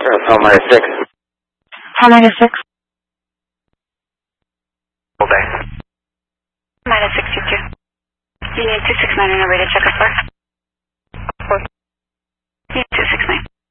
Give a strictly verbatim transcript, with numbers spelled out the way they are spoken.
Palmyra six. Palmyra six. All day. Palmyra sixty-two. You need two six nine and a way to check us first.